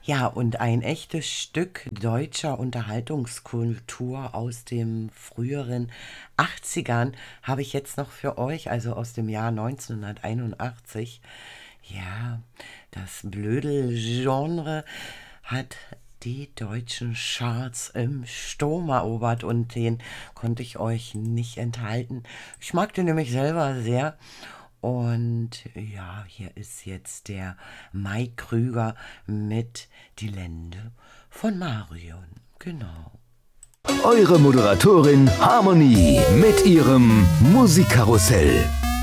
Ja, und ein echtes Stück deutscher Unterhaltungskultur aus dem früheren 80ern habe ich jetzt noch für euch, also aus dem Jahr 1981. Ja, das Blödel-Genre hat die deutschen Charts im Sturm erobert und den konnte ich euch nicht enthalten. Ich mag den nämlich selber sehr. Und ja, hier ist jetzt der Mike Krüger mit Die Lende von Marion. Genau. Eure Moderatorin Harmonie mit ihrem Musikkarussell.